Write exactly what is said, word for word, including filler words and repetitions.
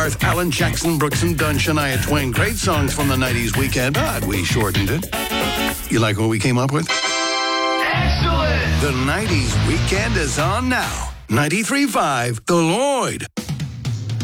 Alan Jackson, Brooks and Dunn, Shania Twain. Great songs from the nineties weekend, but we shortened it. You like what we came up with? Excellent! The nineties weekend is on now. ninety-three point five The Lloyd.